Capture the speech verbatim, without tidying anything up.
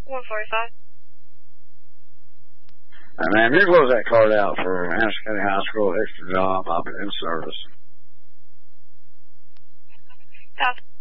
one forty-five. And ma'am, you close that card out for Anderson County High School extra job. I'll be in service. South.